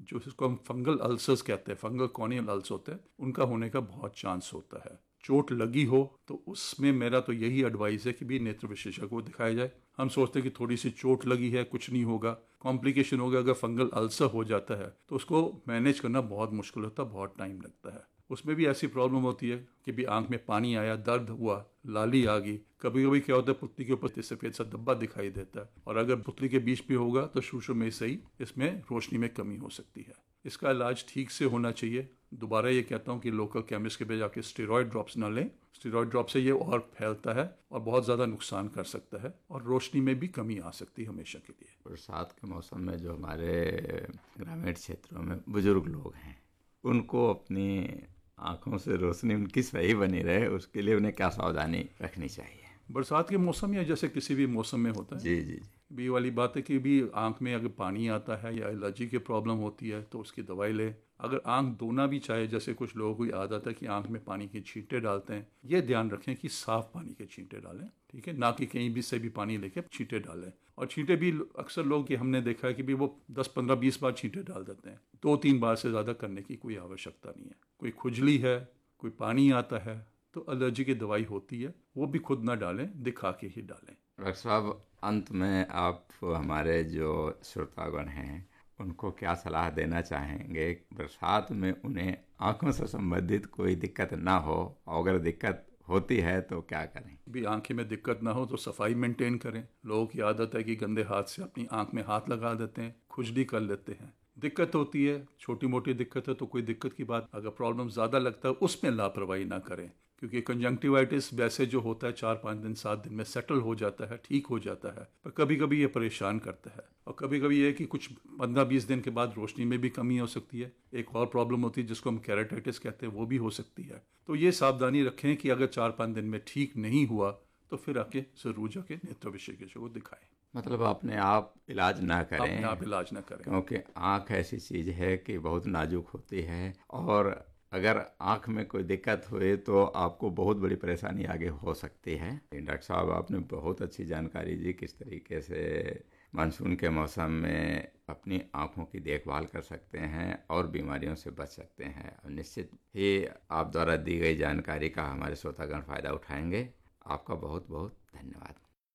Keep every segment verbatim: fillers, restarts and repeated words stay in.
जो इसको हम फंगल अल्सर्स कहते हैं, फंगल कॉर्नियल अल्सर होते हैं, उनका होने का बहुत चांस होता है। चोट लगी हो तो उसमें मेरा तो यही एडवाइस है कि भी नेत्र विशेषज्ञ को दिखाया जाए। हम सोचते हैं कि थोड़ी सी चोट लगी है, कुछ नहीं होगा, कॉम्प्लिकेशन होगा। अगर फंगल अल्सर हो जाता है तो उसको मैनेज करना बहुत मुश्किल होता है, बहुत टाइम लगता है। उसमें भी ऐसी प्रॉब्लम होती है कि भी आंख में पानी आया, दर्द हुआ, लाली आ गई। कभी कभी क्या होता है, पुतली के ऊपर सफेद सा धब्बा दिखाई देता है, और अगर पुतली के बीच में होगा तो शुरू में से ही इसमें रोशनी में कमी हो सकती है। इसका इलाज ठीक से होना चाहिए। दोबारा ये कहता हूँ कि लोकल केमिस्ट के पे जाके स्टेरॉयड ड्रॉप्स ना लें। स्टेरॉयड ड्रॉप से ये और फैलता है और बहुत ज़्यादा नुकसान कर सकता है, और रोशनी में भी कमी आ सकती है हमेशा के लिए। बरसात के मौसम में जो हमारे ग्रामीण क्षेत्रों में बुजुर्ग लोग हैं, उनको अपनी आँखों से रोशनी उनकी सही बनी रहे, उसके लिए उन्हें क्या सावधानी रखनी चाहिए? बरसात के मौसम या जैसे किसी भी मौसम में होता है, जी जी जी भी वाली बात है कि भी आंख में अगर पानी आता है या एलर्जी की प्रॉब्लम होती है तो उसकी दवाई ले। अगर आंख धोना भी चाहे, जैसे कुछ लोगों को आदत है कि आंख में पानी के छींटे डालते हैं, ये ध्यान रखें कि साफ पानी के छींटे डालें, ठीक है, ना कि कहीं भी से भी पानी लेके छींटे डालें। और छींटे भी अक्सर लोग, कि हमने देखा है कि भी वो दस पंद्रह बीस बार छींटे डाल देते हैं। दो तीन बार से ज़्यादा करने की कोई आवश्यकता नहीं है। कोई खुजली है, कोई पानी आता है, तो एलर्जी की दवाई होती है, वो भी खुद ना डालें, दिखा के ही डालें। डॉक्टर साहब, अंत में आप हमारे जो श्रोतागण हैं उनको क्या सलाह देना चाहेंगे? बरसात में उन्हें आंखों से संबंधित कोई दिक्कत ना हो, और अगर दिक्कत होती है तो क्या करें? भी आंखें में दिक्कत ना हो तो सफाई मेंटेन करें। लोगों की आदत है कि गंदे हाथ से अपनी आंख में हाथ लगा देते हैं, खुजली कर लेते हैं। दिक्कत होती है, छोटी मोटी दिक्कत है तो कोई दिक्कत की बात। अगर प्रॉब्लम ज़्यादा लगता है उसमें लापरवाही ना करें, क्योंकि कंजंक्टिवाइटिस वैसे जो होता है चार पाँच दिन सात दिन में सेटल हो जाता है, ठीक हो जाता है, पर कभी कभी ये परेशान करता है। और कभी कभी ये कि कुछ पंद्रह बीस दिन के बाद रोशनी में भी कमी हो सकती है। एक और प्रॉब्लम होती है जिसको हम केराटिटिस कहते हैं, वो भी हो सकती है। तो ये सावधानी रखें कि अगर चार पाँच दिन में ठीक नहीं हुआ तो फिर आके जरूर जाके नेत्र विशेषज्ञ को दिखाएं। मतलब अपने आप इलाज ना करें, अपने आप इलाज ना करें, क्योंकि आँख ऐसी चीज़ है कि बहुत नाजुक होती है, और अगर आँख में कोई दिक्कत हुई तो आपको बहुत बड़ी परेशानी आगे हो सकती है। डॉक्टर साहब, आपने बहुत अच्छी जानकारी दी किस तरीके से मानसून के मौसम में अपनी आँखों की देखभाल कर सकते हैं और बीमारियों से बच सकते हैं। और निश्चित ही आप द्वारा दी गई जानकारी का हमारे श्रोतागण फ़ायदा उठाएंगे। आपका बहुत बहुत धन्यवाद।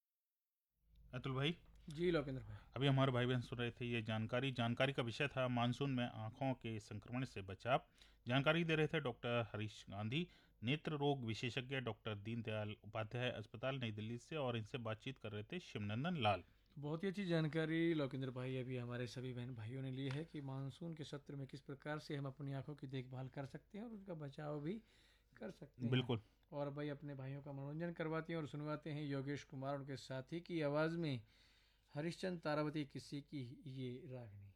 अतुल भाई। जी लोकेंद्र भाई। अभी हमारे भाई बहन सुन रहे थे ये जानकारी जानकारी का विषय था मानसून में आंखों के संक्रमण से बचाव। जानकारी दे रहे थे डॉक्टर हरीश गांधी, नेत्र रोग विशेषज्ञ, डॉक्टर दीनदयाल उपाध्याय अस्पताल नई दिल्ली से, और इनसे बातचीत कर रहे थे शिवनंदन लाल। बहुत ही अच्छी जानकारी लोकेंद्र भाई अभी हमारे सभी बहन भाइयों ने ली है कि मानसून के सत्र में किस प्रकार से हम अपनी आंखों की देखभाल कर सकते हैं और उसका बचाव भी कर सकते हैं। बिल्कुल। और भाई अपने भाइयों का मनोरंजन करवाते हैं और सुनवाते हैं योगेश कुमार, उनके साथी की आवाज़ में हरिश्चंद्र तारावती किसी की ये रागनी।